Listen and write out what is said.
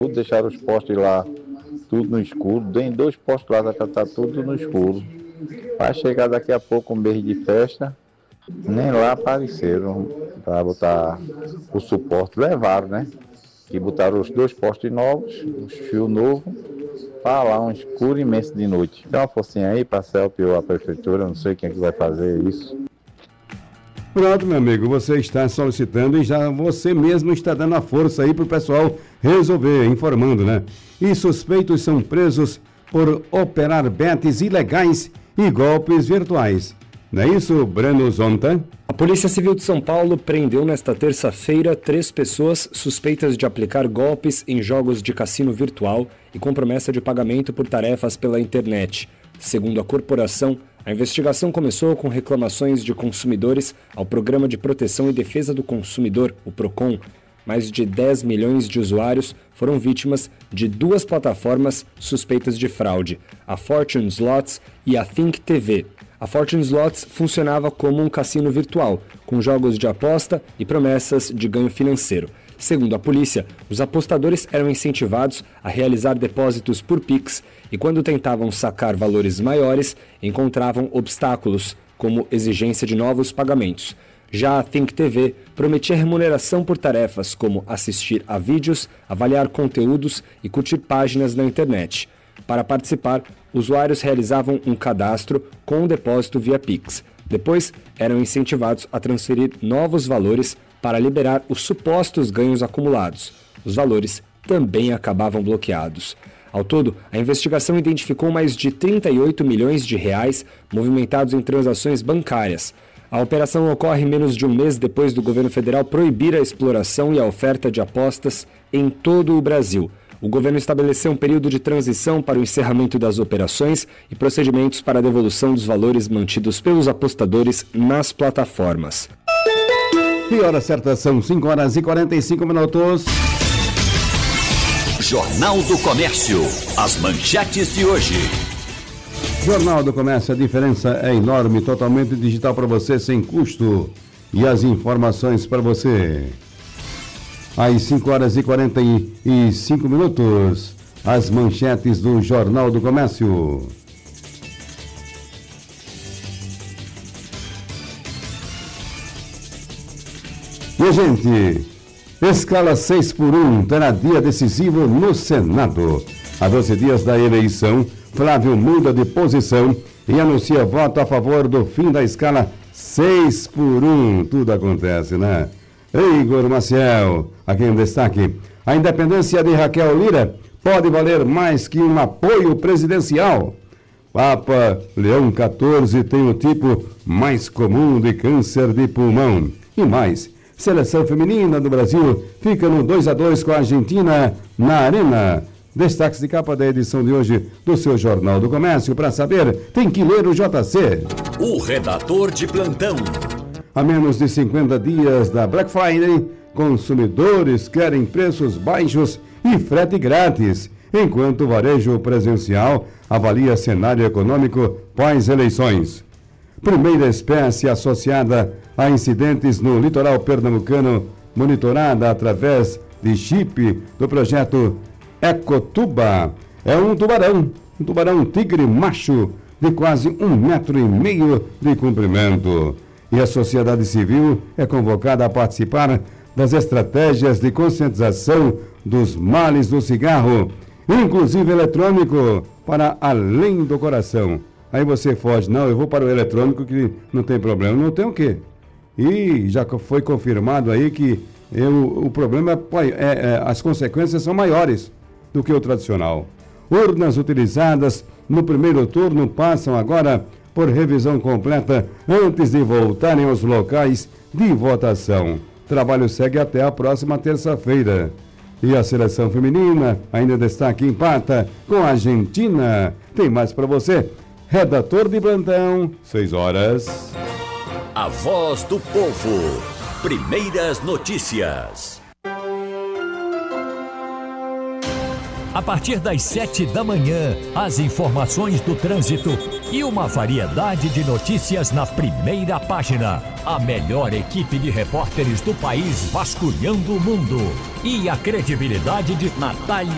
tudo, deixaram os postes lá, tudo no escuro. Tem 2 postes lá, tá tudo no escuro. Vai chegar daqui a pouco um mês de festa, nem lá apareceram para botar o suporte. Levaram, né? E botaram os 2 postes novos, os fios novos, para lá um escuro imenso de noite. Dá uma forcinha aí para a CELP ou a prefeitura, não sei quem é que vai fazer isso. Pronto, meu amigo, você está solicitando e já você mesmo está dando a força aí para o pessoal resolver, informando, né? E suspeitos são presos por operar betes ilegais e golpes virtuais. Não é isso, Breno Zonta? A Polícia Civil de São Paulo prendeu nesta terça-feira 3 pessoas suspeitas de aplicar golpes em jogos de cassino virtual e com promessa de pagamento por tarefas pela internet. Segundo a corporação, a investigação começou com reclamações de consumidores ao Programa de Proteção e Defesa do Consumidor, o PROCON. Mais de 10 milhões de usuários foram vítimas de 2 plataformas suspeitas de fraude, a Fortune Slots e a Think TV. A Fortune Slots funcionava como um cassino virtual, com jogos de aposta e promessas de ganho financeiro. Segundo a polícia, os apostadores eram incentivados a realizar depósitos por Pix e, quando tentavam sacar valores maiores, encontravam obstáculos, como exigência de novos pagamentos. Já a Think TV prometia remuneração por tarefas como assistir a vídeos, avaliar conteúdos e curtir páginas na internet. Para participar, usuários realizavam um cadastro com um depósito via Pix. Depois, eram incentivados a transferir novos valores para liberar os supostos ganhos acumulados. Os valores também acabavam bloqueados. Ao todo, a investigação identificou mais de 38 milhões de reais movimentados em transações bancárias. A operação ocorre menos de um mês depois do governo federal proibir a exploração e a oferta de apostas em todo o Brasil. O governo estabeleceu um período de transição para o encerramento das operações e procedimentos para a devolução dos valores mantidos pelos apostadores nas plataformas. E hora certa são 5h45. Jornal do Comércio. As manchetes de hoje. Jornal do Comércio, a diferença é enorme, totalmente digital para você, sem custo. E as informações para você. Às 5h45, as manchetes do Jornal do Comércio. E, gente, escala 6x1 terá dia decisivo no Senado. Há 12 dias da eleição, Flávio muda de posição e anuncia voto a favor do fim da escala 6x1. Tudo acontece, né? Igor Maciel, aqui em destaque. A independência de Raquel Lira pode valer mais que um apoio presidencial. Papa Leão XIV tem o tipo mais comum de câncer de pulmão. E mais, seleção feminina do Brasil fica no 2-2 com a Argentina na Arena. Destaques de capa da edição de hoje do seu Jornal do Comércio. Para saber, tem que ler o JC. O redator de plantão. A menos de 50 dias da Black Friday, consumidores querem preços baixos e frete grátis, enquanto o varejo presencial avalia cenário econômico pós-eleições. Primeira espécie associada a incidentes no litoral pernambucano, monitorada através de chip do projeto Ecotuba, é um tubarão tigre macho de quase 1,5 metros de comprimento. E a sociedade civil é convocada a participar das estratégias de conscientização dos males do cigarro, inclusive eletrônico, para além do coração. Aí você foge, não, eu vou para o eletrônico que não tem problema. Não tem o quê? E já foi confirmado aí que o problema as consequências são maiores do que o tradicional. Urnas utilizadas no primeiro turno passam agora por revisão completa antes de voltarem aos locais de votação. O trabalho segue até a próxima terça-feira. E a seleção feminina ainda destaque empata com a Argentina. Tem mais para você. Redator de plantão, 6 horas. A voz do povo. Primeiras notícias. A partir das 7 da manhã, as informações do trânsito e uma variedade de notícias na primeira página. A melhor equipe de repórteres do país vasculhando o mundo. E a credibilidade de Natália